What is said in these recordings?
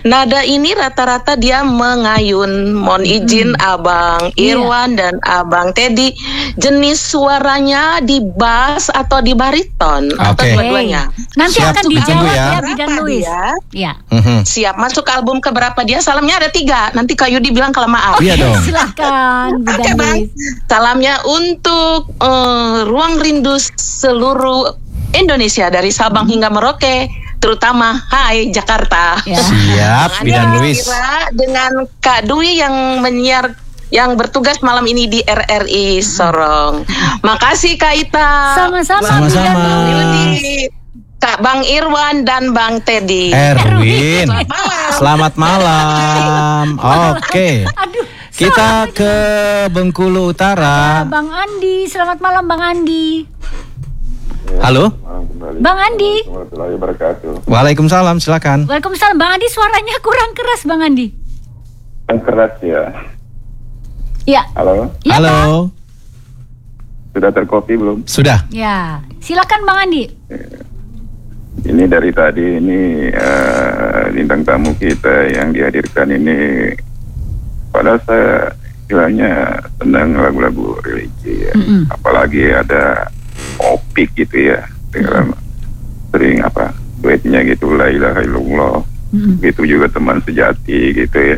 nada ini rata-rata dia mengayun. Mohon izin Abang Irwan dan Abang Teddy, jenis suaranya di bass atau di bariton atau dua-duanya? Nanti Siap, akan dijawab ya Bidan Luis. Ya. Siap, masuk album keberapa dia? Salamnya ada 3. Nanti Kak Yudi bilang kelamaan. Iya dong. Silakan Bidan Luis. Salamnya untuk Ruang Rindu seluruh Indonesia dari Sabang hingga Merauke, terutama Hai Jakarta. Siap, Bidan Luis. Dengan Kak Dwi yang menyiar, yang bertugas malam ini di RRI Sorong. Makasih Kak Ita. Sama-sama. Kak Bang Irwan dan Bang Teddy. Erwin. Selamat malam. Oke. Kita ke Bengkulu Utara. Bang Andi, selamat malam Bang Andi. Halo. Bang Andi. Waalaikumsalam, silakan. Waalaikumsalam Bang Andi, suaranya kurang keras Bang Andi. Kurang keras ya. Ya. Halo. Ya, halo. Sudah terkopi belum? Sudah. Ya. Silakan Bang Andi. Ini dari tadi ini bintang tamu kita yang dihadirkan ini, padahal saya istilahnya senang lagu-lagu religi ya. Apalagi ada opik gitu ya, sering duetnya gitu, la ilaha illallah, gitu juga teman sejati gitu ya.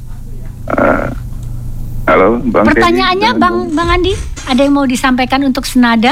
Halo Bang. Pertanyaannya Teddy, Bang Andi, ada yang mau disampaikan untuk senada?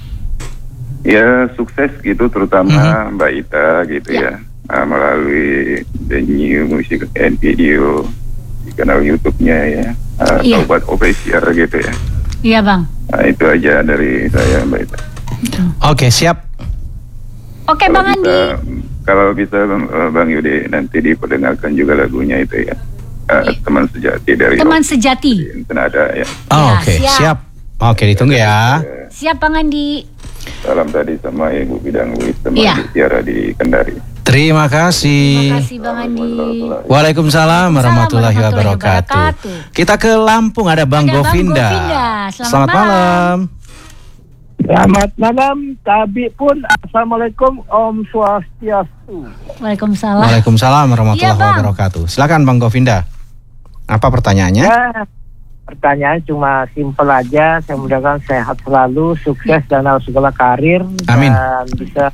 Ya sukses gitu, terutama Mbak Ita gitu ya, melalui The New Music and Video di kanal YouTube-nya ya, Sobat Official gitu ya. Iya Bang. Nah itu aja dari saya Mbak Ita. Oke, siap. Oke Bang Andi. Kalau bisa Bang Yudi nanti diperdengarkan juga lagunya itu ya, Teman Sejati dari Teman Sejati. Senada ya. Oke, siap. Oke, ditunggu ya. Siap Bang Andi. Salam tadi sama Ibu Bidang Luis, teman Tiara di Kendari. Terima kasih. Terima kasih Bang Andi. Waalaikumsalam warahmatullahi wabarakatuh. Kita ke Lampung, ada Bang Govinda. Selamat malam. Selamat malam, Tabi pun. Assalamualaikum, Om Swastiastu. Waalaikumsalam. Waalaikumsalam warahmatullahi wabarakatuh. Silakan Bang Govinda. Apa pertanyaannya? Ya, pertanyaan cuma simpel aja. Saya mudah-mudahan sehat selalu, sukses dalam segala karir. Amin. Dan bisa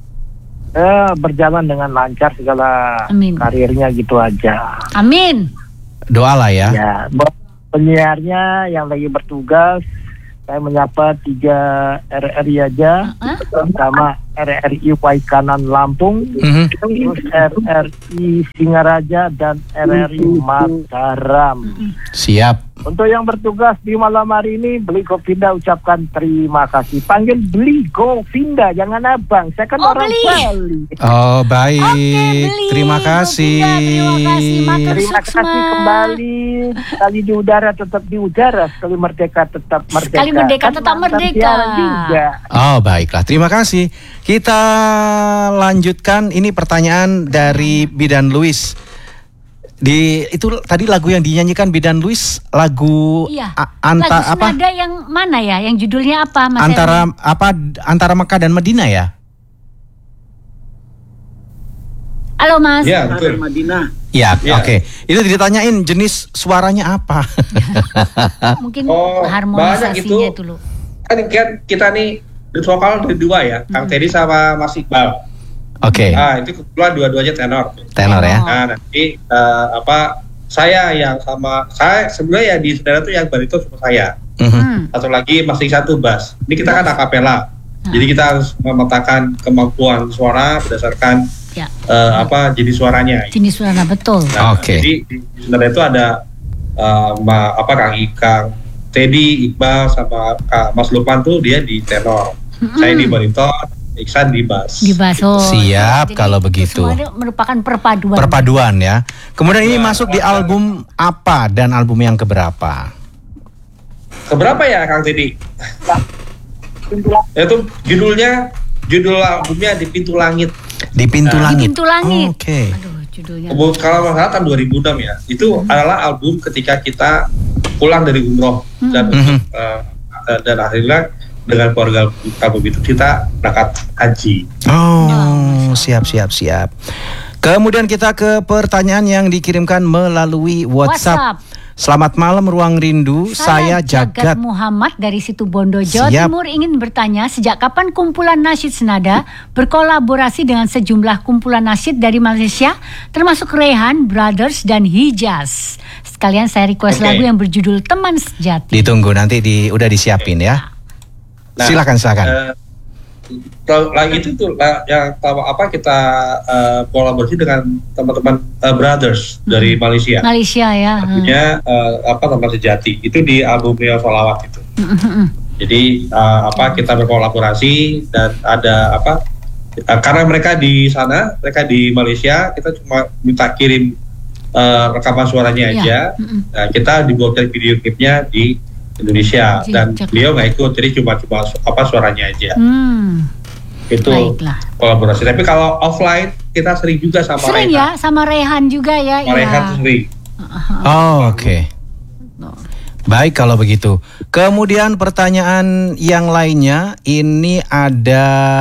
berjalan dengan lancar segala karirnya gitu aja. Amin. Doalah ya. Ya, buat penyiarnya yang lagi bertugas, saya menyapa 3 RRI aja, pertama RRI Waikanan Lampung, terus RRI Singaraja dan RRI Mataram. Siap. Untuk yang bertugas di malam hari ini, Beli Govinda ucapkan terima kasih. Panggil Beli Govinda, jangan abang. Saya kan orang Bali. Oh baik, terima kasih. Terima kasih kembali. Sekali di udara tetap di udara, sekali merdeka tetap merdeka. Sekali merdeka tetap merdeka. Oh baiklah, terima kasih. Kita lanjutkan, ini pertanyaan dari Bidan Luis. Itu tadi lagu yang dinyanyikan Bidan Luis, lagu lagu senada yang mana ya? Yang judulnya apa Mas? Antara Mekah dan Madinah ya? Halo Mas. Ya, betul. Madinah. Ya, oke. Itu ditanyain jenis suaranya apa? Mungkin harmonisasinya itu loh. Kan kita nih di vokal dari 2 ya, Kang Teddy sama Mas Iqbal. Oke. Nah, itu kebetulan dua-duanya tenor. Tenor ya. Nah, nanti saya yang sama saya sebenarnya ya di saudara tuh yang bariton sama saya. Satu lagi masih satu bass. Ini kita kan akapela. Jadi kita harus memetakan kemampuan suara berdasarkan jenis suaranya. Jenis suara betul. Nah, jadi di saudara itu ada Kang Teddy, Iqbal sama Kak Mas Lukman tuh dia di tenor. Saya di bariton, Iksan di bass. Di bass. Siap kalau begitu. Semuanya merupakan perpaduan. Perpaduan ya. Kemudian ini masuk di album apa dan album yang keberapa? Keberapa ya Kang Teddy? Itu judul albumnya Di Pintu Langit. Di Pintu Langit. Di Pintu Langit. Oke. Aduh, judulnya. Kalau masalah tahun 2006 ya. Itu adalah album ketika kita pulang dari umroh dan akhirnya dengan keluarga album itu kita berangkat haji. Oh, siap. Kemudian kita ke pertanyaan yang dikirimkan melalui WhatsApp. Selamat malam Ruang Rindu, saya Jagat Muhammad dari Situbondo, Jawa Timur ingin bertanya sejak kapan kumpulan nasyid senada berkolaborasi dengan sejumlah kumpulan nasyid dari Malaysia termasuk Rehan, Brothers dan Hijaz. Sekalian saya request lagu yang berjudul Teman Sejati. Ditunggu nanti udah disiapin ya. Silakan. Lagi itu tuh yang kita kolaborasi dengan teman-teman Brothers dari Malaysia. Malaysia ya. Artinya Teman Sejati itu di album Neo Solawat itu. Jadi kita berkolaborasi dan ada karena mereka di sana, mereka di Malaysia, kita cuma minta kirim rekaman suaranya aja. Nah, kita dibuatkan video klipnya di Indonesia dan beliau nggak ikut, jadi cuma suaranya aja. Itu kolaborasi. Tapi kalau offline kita sering juga sama Rehan. Sering ya, sama Rehan juga ya. Rehan sering. Oke. Baik kalau begitu. Kemudian pertanyaan yang lainnya ini ada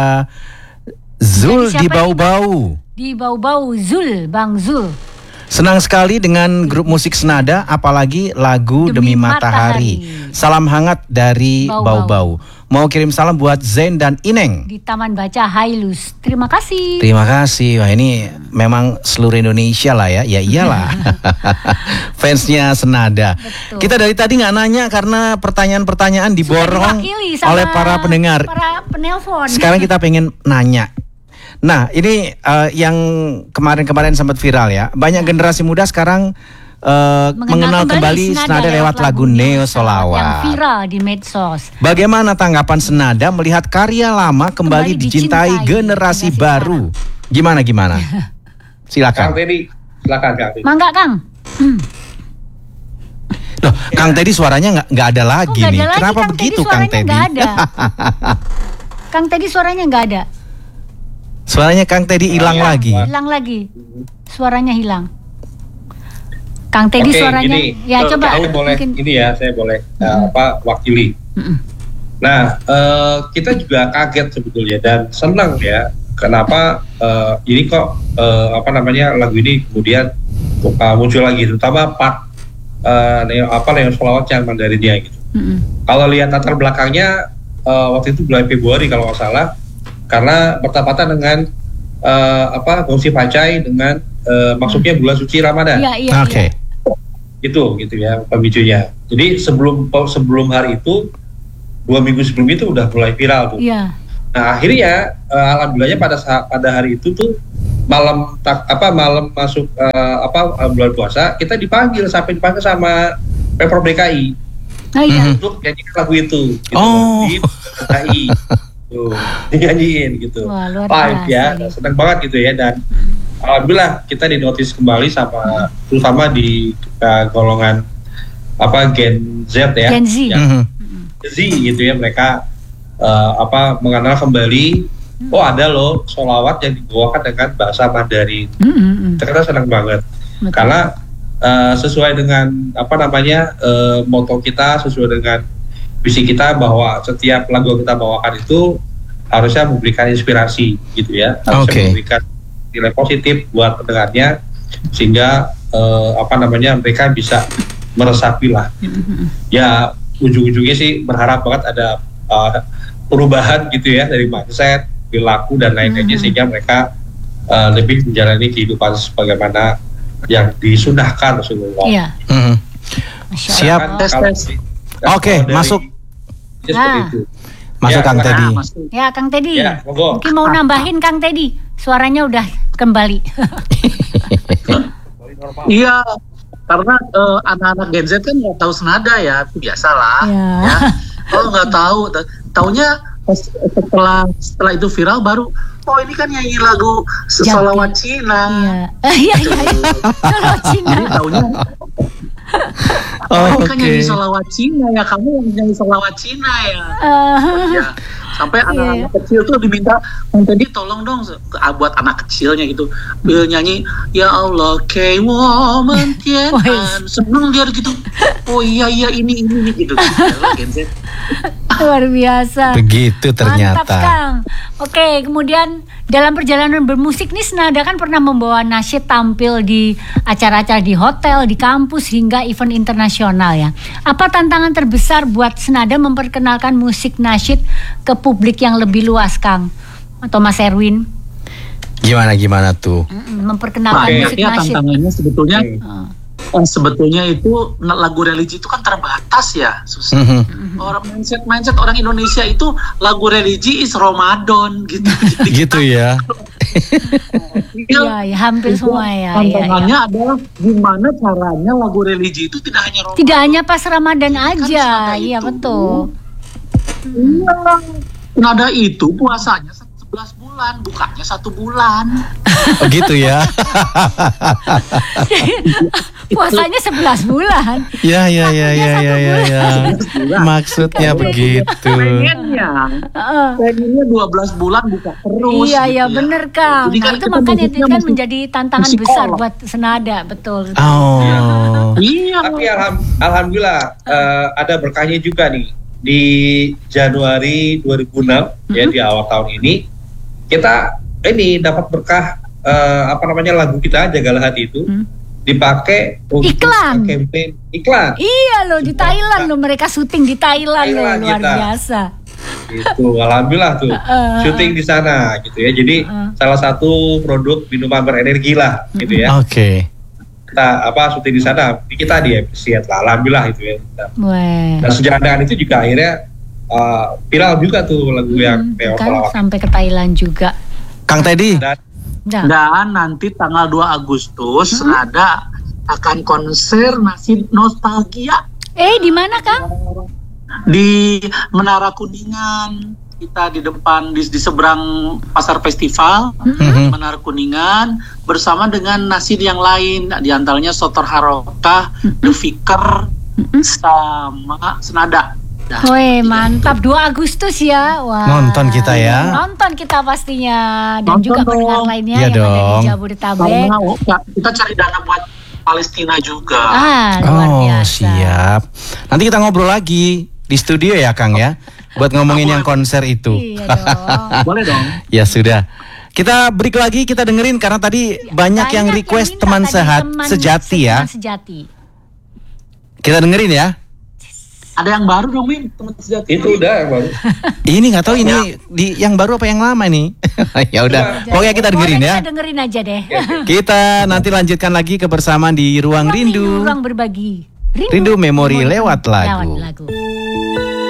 Zul di Bau-Bau. Di Bau-Bau, Zul, Bang Zul. Senang sekali dengan grup musik senada, apalagi lagu Demi Matahari. Salam hangat dari Bau-Bau. Mau kirim salam buat Zain dan Ineng di Taman Baca Hailus. Terima kasih. Terima kasih. Wah, ini memang seluruh Indonesia lah ya. Ya iyalah. Fansnya senada. Betul. Kita dari tadi nggak nanya karena pertanyaan-pertanyaan diborong oleh para pendengar. Para penelpon. Sekarang kita pengen nanya. Nah, ini yang kemarin-kemarin sempat viral ya. Banyak generasi muda sekarang mengenal kembali senada lewat lagu Neo Solawat. Yang viral di medsos. Bagaimana tanggapan senada melihat karya lama kembali dicintai generasi baru? Gimana? Silakan. Kang Teddy, silakan Kang Teddy. Mangga Kang. Loh, Kang Teddy suaranya nggak ada lagi nih. Kenapa Kang begitu Teddy Kang Teddy? Kang Teddy suaranya nggak ada. Suaranya Kang Teddy hilang lagi. Hilang lagi. Suaranya hilang. Kang Teddy suaranya. Gini, ya coba. Saya boleh mungkin. Ini ya, saya boleh wakili. Nah, kita juga kaget sebetulnya dan senang ya. Kenapa ini kok lagu ini kemudian muncul lagi, terutama part Neo Solawat yang Mandarinnya gitu. Kalau lihat latar belakangnya waktu itu bulan Februari kalau nggak salah, karena bertepatan dengan Gongsi Pacai dengan masuknya bulan suci Ramadan. Iya. Oke. Itu gitu ya pemicunya. Jadi sebelum hari itu 2 minggu sebelum itu udah mulai viral tuh. Iya. Nah akhirnya alhamdulillahnya pada hari itu tuh malam masuk bulan puasa kita dipanggil sama Pemprov DKI untuk nyanyikan lagu itu gitu, di DKI tuh dinyanyiin gitu. Wah, luar biasa ya, senang banget gitu ya. Dan alhamdulillah kita dinotis kembali sama terutama di golongan Gen Z ya, Gen Z. Z gitu ya, mereka mengenal kembali ada loh solawat yang dibawakan dengan bahasa Mandarin. Ternyata senang banget. Betul. Karena sesuai dengan moto kita, sesuai dengan visi kita bahwa setiap lagu yang kita bawakan itu harusnya memberikan inspirasi gitu ya, harusnya memberikan nilai positif buat pendengarnya sehingga mereka bisa meresapi lah. Ya ujung-ujungnya sih berharap banget ada perubahan gitu ya dari mindset, perilaku dan lain-lainnya sehingga mereka lebih menjalani kehidupan sebagaimana yang disunahkan Rasulullah. Iya. Siap. Oke, masuk. Masuk Kang Teddy. Ya Kang Teddy. Ya, mungkin mau nambahin Kang Teddy. Suaranya udah kembali. Iya. Karena anak-anak Gen Z kan nggak tahu senada ya, itu biasalah. Ya. Kalau nggak tahu, taunya setelah itu viral baru, ini kan nyanyi lagu Solawat Cina. Iya. Solawat Cina. Jadi taunya, ini kan nyanyi Solawat Cina ya, kamu yang nyanyi Solawat Cina ya. Ya. Sampai anak-anak kecil tuh diminta, tadi tolong dong buat anak kecilnya gitu nyanyi Ya Allah K-Woman Tian, seneng dia gitu. Oh iya ini gitu. Gen Z. Luar biasa. Begitu ternyata. Mantap Kang. Oke, kemudian Dalam perjalanan bermusik nih Senada kan pernah membawa nasyid tampil di acara-acara di hotel, di kampus hingga event internasional ya. Apa tantangan terbesar buat Senada memperkenalkan musik nasyid ke publik yang lebih luas, Kang? Atau Mas Erwin? Gimana tuh? Memperkenalkan musik nasyid. Tantangannya sebetulnya itu lagu religi itu kan terbatas ya, susah. Orang mindset orang Indonesia itu lagu religi is Ramadan gitu. Gitu ya. Iya, hampir semua ya. Tantangannya adalah gimana caranya lagu religi itu tidak hanya Ramadan. Tidak hanya pas Ramadan aja, iya betul. Iya, nada itu puasanya 11 bulan, bukanya 1 bulan. Oh gitu ya. Puasanya 11 bulan. Ya. Maksudnya begitu. Pengennya 12 bulan buka terus. Iya, gitu bener Kang. Nah, itu makanya itu kan menjadi tantangan besar buat Senada, betul. Oh. Iya. Tapi alhamdulillah ada berkahnya juga nih. Di Januari 2006 ya, di awal tahun ini kita ini dapat berkah lagu kita Jagalah Hati itu dipakai untuk campaign iklan. Iya loh, di Thailand loh, mereka syuting di Thailand loh, luar biasa. Gitu, alhamdulillah tuh syuting di sana gitu ya. Jadi salah satu produk minuman berenergi lah gitu ya. Oke. Kita syuting di sana, kita di-appreciate lah, alhamdulillah itu ya. Dan sejalan dengan itu juga akhirnya viral juga tuh lagu yang kan sampai ke Thailand juga. Kang Teddy. Dan nanti tanggal 2 Agustus ada akan konser Nasyid Nostalgia. Di mana Kang? Di Menara Kuningan. Kita di depan di seberang pasar festival Menara Kuningan bersama dengan nasyid yang lain, di antaranya Sotor Harokah, The Fikr, sama Senada. Woi, mantap, 2 Agustus ya. Wah. Nonton kita ya. Nonton kita pastinya, dan juga pendengar lainnya ya yang dong. ada di Jabodetabek. Kita cari dana buat Palestina juga. Luar biasa. Siap. Nanti kita ngobrol lagi di studio ya Kang ya, buat ngomongin yang konser itu. Iya dong. Boleh dong. Ya sudah. Kita break lagi, kita dengerin karena tadi banyak yang request teman sehat sejati ya. Kita dengerin ya. Ada yang baru dong, Min, teman sejati. Itu udah yang baru. Ini nggak tahu ini yang baru apa yang lama nih. Ya udah, pokoknya kita dengerin ya. Kita dengerin aja deh. Kita nanti lanjutkan lagi kebersamaan di Ruang Rindu. Ruang berbagi. Rindu memori lewat lagu.